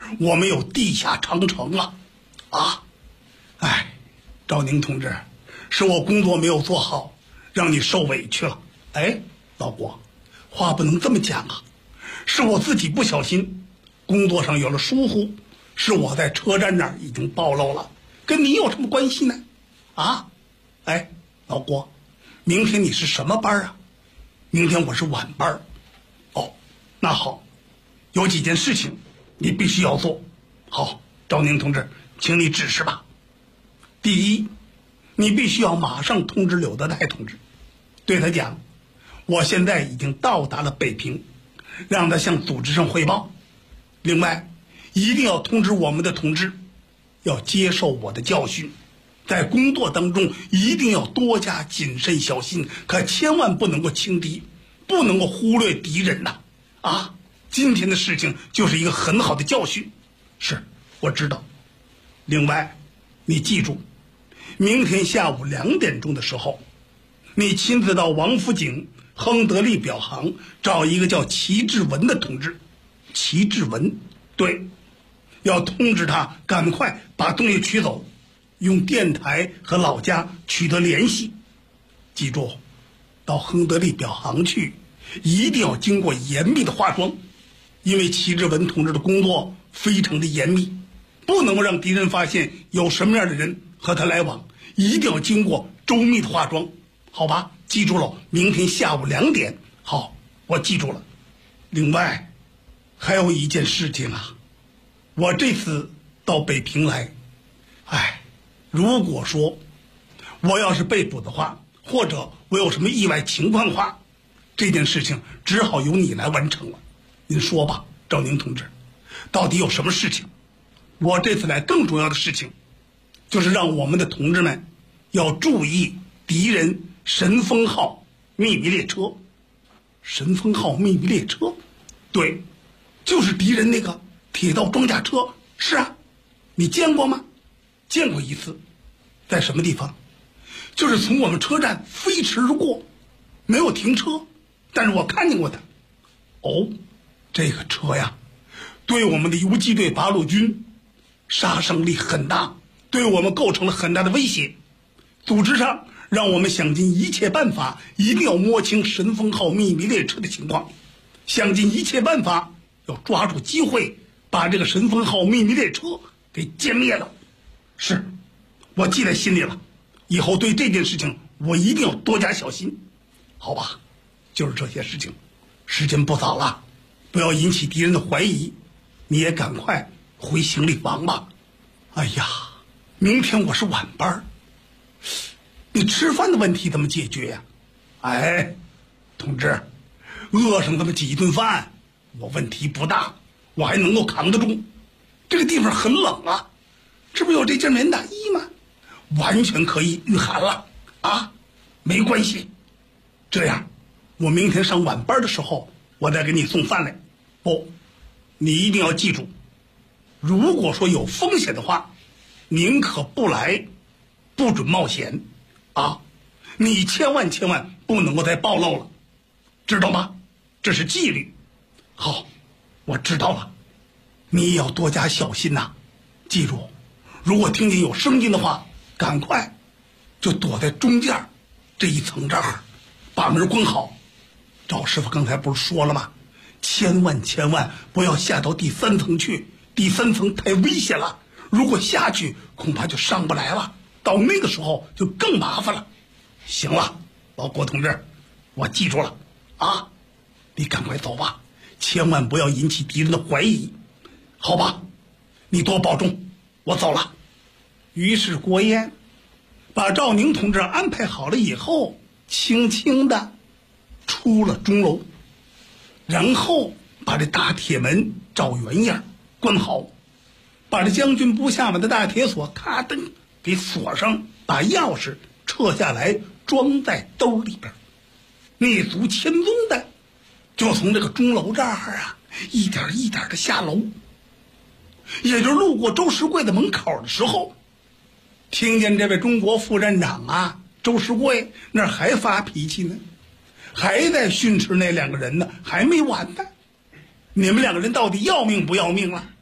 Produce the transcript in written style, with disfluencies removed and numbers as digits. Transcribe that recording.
我们有地下长城啊！啊，哎，赵宁同志，是我工作没有做好，让你受委屈了。哎，老郭，话不能这么讲啊，是我自己不小心，工作上有了疏忽，是我在车站那儿已经暴露了，跟你有什么关系呢？啊，哎，老郭，明天你是什么班啊？明天我是晚班。哦，那好，有几件事情你必须要做。好，赵宁同志，请你指示吧。第一，你必须要马上通知柳德泰同志，对他讲，我现在已经到达了北平，让他向组织上汇报。另外，一定要通知我们的同志，要接受我的教训，在工作当中一定要多加谨慎小心，可千万不能够轻敌，不能够忽略敌人呐！啊，今天的事情就是一个很好的教训。是，我知道。另外，你记住，明天下午2点钟的时候，你亲自到王府井亨德利表行找一个叫齐志文的同志。齐志文，对，要通知他赶快把东西取走，用电台和老家取得联系。记住，到亨德利表行去，一定要经过严密的化妆，因为齐志文同志的工作非常的严密，不能够让敌人发现有什么样的人和他来往，一定要经过周密的化妆，好吧？记住了，明天下午2点。好，我记住了。另外，还有一件事情啊，我这次到北平来，哎，如果说我要是被捕的话，或者我有什么意外情况的话，这件事情只好由你来完成了。您说吧，赵宁同志，到底有什么事情？我这次来更重要的事情，就是让我们的同志们要注意敌人神风号秘密列车。神风号秘密列车，对，就是敌人那个铁道装甲车。是啊，你见过吗？见过一次。在什么地方？就是从我们车站飞驰而过，没有停车，但是我看见过它。哦，这个车呀，对我们的游击队八路军杀伤力很大，对我们构成了很大的威胁。组织上让我们想尽一切办法，一定要摸清神风号秘密列车的情况，想尽一切办法要抓住机会把这个神风号秘密列车给歼灭了。是，我记在心里了，以后对这件事情我一定要多加小心。好吧，就是这些事情，时间不早了，不要引起敌人的怀疑，你也赶快回行李房吧。哎呀，明天我是晚班，你吃饭的问题怎么解决呀？哎，同志，饿上这么几顿饭我问题不大，我还能够扛得住。这个地方很冷啊，这不有这件棉大衣吗？完全可以御寒了啊，没关系。这样，我明天上晚班的时候，我再给你送饭来。不，你一定要记住，如果说有风险的话，宁可不来，不准冒险啊！你千万不能够再暴露了，知道吗？这是纪律。好，我知道了，你也要多加小心呐。记住，如果听见有声音的话，赶快就躲在中间这一层这儿，把门关好。赵师傅刚才不是说了吗？千万不要下到第3层去，第3层太危险了，如果下去恐怕就上不来了，到那个时候就更麻烦了。行了，老郭同志，我记住了啊，你赶快走吧，千万不要引起敌人的怀疑，好吧？你多保重，我走了。于是郭燕把赵宁同志安排好了以后，轻轻地出了钟楼，然后把这大铁门照原样关好，把这将军部下面的大铁锁咔噔给锁上，把钥匙撤下来装在兜里边，蹑足潜踪的就从这个钟楼这儿啊一点一点的下楼。也就路过周世贵的门口的时候，听见这位中国副站长啊周世贵那儿还发脾气呢，还在训斥那2个人呢，还没完呢。你们2个人到底要命不要命了？